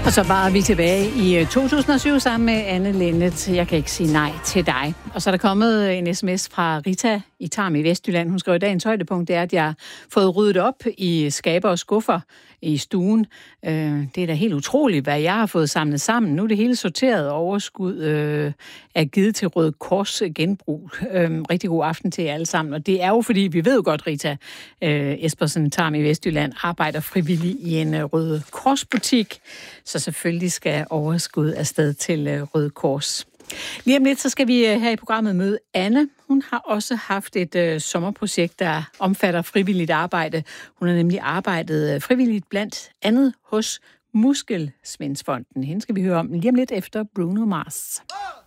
Og så var vi tilbage i 2007 sammen med Anne Linnet. Jeg kan ikke sige nej til dig. Og så er der kommet en sms fra Rita i Tarm i Vestjylland. Hun skriver, at dagens højdepunkt er, at jeg har fået ryddet op i skaber og skuffer i stuen. Det er da helt utroligt, hvad jeg har fået samlet sammen. Nu er det hele sorteret, overskud er givet til Røde Kors genbrug. Rigtig god aften til jer alle sammen. Og det er jo fordi, vi ved jo godt, Rita Espersen Tarm i Vestjylland arbejder frivillig i en Røde Kors butik. Så selvfølgelig skal overskud afsted til Røde Kors. Lige om lidt, så skal vi her i programmet møde Anne. Hun har også haft et sommerprojekt, der omfatter frivilligt arbejde. Hun har nemlig arbejdet frivilligt blandt andet hos Muskelsvindsfonden. Hende skal vi høre om lige om lidt efter Bruno Mars.